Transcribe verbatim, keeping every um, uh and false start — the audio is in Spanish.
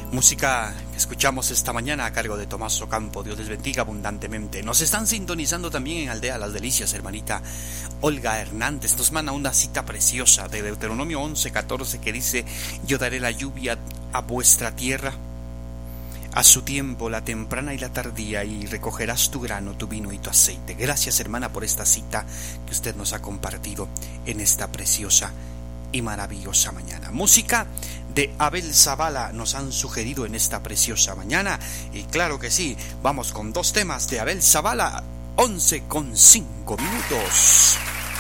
Música que escuchamos esta mañana a cargo de Tomás Ocampo. Dios les bendiga abundantemente. Nos están sintonizando también en Aldea Las Delicias, hermanita Olga Hernández. Nos manda una cita preciosa de Deuteronomio once catorce que dice: yo daré la lluvia a vuestra tierra a su tiempo, la temprana y la tardía, y recogerás tu grano, tu vino y tu aceite. Gracias, hermana, por esta cita que usted nos ha compartido en esta preciosa y maravillosa mañana. Música de Abel Zavala nos han sugerido en esta preciosa mañana, y claro que sí, vamos con dos temas de Abel Zavala, once con cinco minutos.